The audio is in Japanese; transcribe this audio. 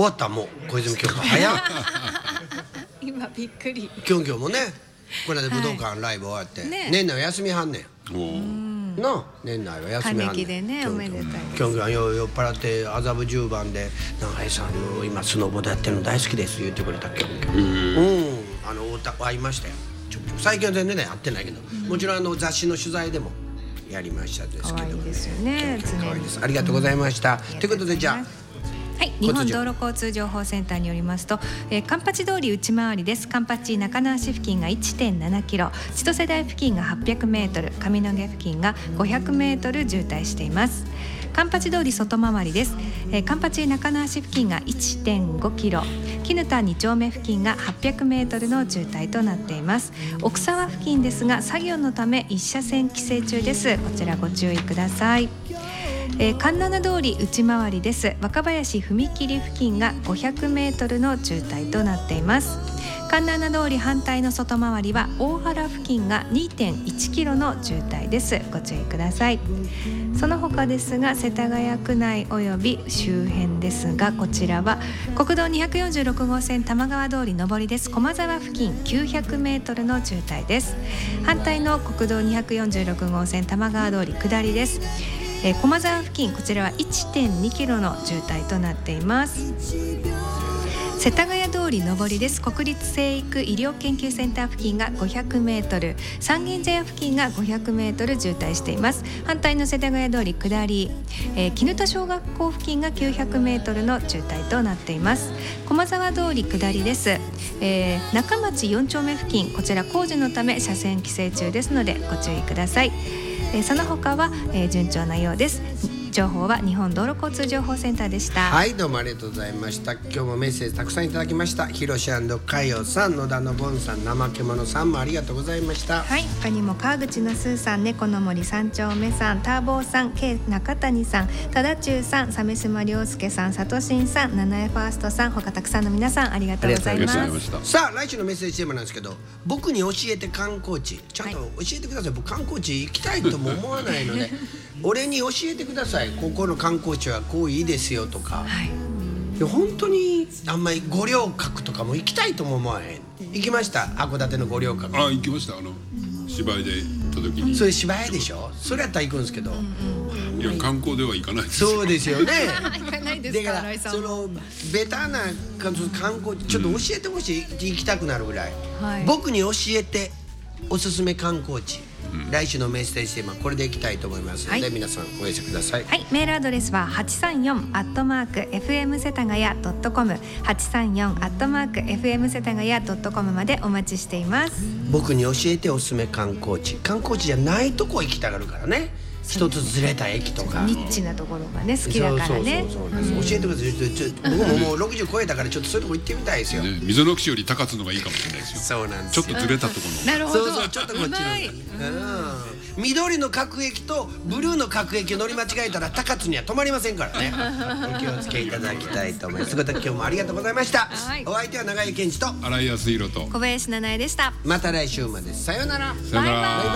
終わったもう小泉京子早っ今びっくり。 きょんきょんもねこの間武道館ライブ終わって、 ね年内は休みはんねんなあ年内は休みはんねん還暦でねおめでたいきょんきょんは酔っ払って麻布十番で「永井さんの今スノーボードやってるの大好きです」言ってくれたきょんきょん会いましたよちょっと最近は全然ね会ってないけど、もちろん雑誌の取材でもやりましたですけど、 可愛いですよね。 可愛いです。ありがとうございました。ということでじゃあはい、日本道路交通情報センターによりますと、カンパチ通り内回りです。カンパチ中野足付近が 1.7 キロ、千歳台付近が800メートル、上野毛付近が500メートル渋滞しています。カンパチ通り外回りです。カンパチ中野足付近が 1.5 キロ、絹田2丁目付近が800メートルの渋滞となっています。奥沢付近ですが作業のため一車線規制中です。こちらご注意ください。環七通り内回りです。若林踏切付近が500メートルの渋滞となっています。環七通り反対の外回りは大原付近が 2.1 キロの渋滞です。ご注意ください。その他ですが世田谷区内および周辺ですが、こちらは国道246号線玉川通り上りです。駒沢付近900メートルの渋滞です。反対の国道246号線玉川通り下りです。駒沢付近こちらは 1.2 キロの渋滞となっています。世田谷通り上りです。国立成育医療研究センター付近が500メートル、三軒茶屋付近が500メートル渋滞しています。反対の世田谷通り下り、絹田小学校付近が900メートルの渋滞となっています。駒沢通り下りです。中町4丁目付近こちら工事のため車線規制中ですのでご注意ください。その他は、順調なようです。情報は日本道路交通情報センターでした。 はい、どうもありがとうございました。今日もメッセージたくさんいただきました。ひろし&かよさん、野田のぼんさん、怠け者さんもありがとうございました。 はい、他にも川口のすーさん、猫の森三丁目さん、ターボーさん、K中谷さん、ただちゅうさん、鮫島亮介さん、さとしんさん、七重ファーストさん、他たくさんの皆さんありがとうございます。 さあ来週のメッセージテーマなんですけど、僕に教えて観光地、ちゃんと教えてください。僕観光地行きたいとも思わないので俺に教えてください。ここの観光地はこういいですよとか、いや本当にあんまり五稜郭とかも行きたいとも思わへん。行きました函館の五稜郭。 行きました。芝居で行った時に。 それ芝居でしょ。それやったら行くんですけど、 いや観光では行かないです。 そうですよね行かないですか。 だからそのベタな観光地ちょっと教えてほしい、行きたくなるぐらい、僕に教えておすすめ観光地、来週のメッセージテーマこれでいきたいと思いますので、皆さんお寄せください。 はい、メールアドレスは834@fm世田谷.com 834@fm世田谷.com までお待ちしています。 僕に教えておすすめ観光地、観光地じゃないとこ行きたがるからね。一つずれた駅とかニッチなところがね好きだからね。 そう教えてください。僕ももう60超えたからちょっとそういうとこ行ってみたいですよ。 溝の口より高津のがいいかもしれないですよ。 そうなんですよ。 ちょっとずれたところの。 なるほど。 そうちょっとこっちの緑の各駅とブルーの各駅を乗り間違えたら高津には止まりませんからねお気をつけいただきたいと思います。ということで今日もありがとうございました。お相手は永井健二と新井康弘と小林七重でした。 また来週まで。さようなら。 さよなら。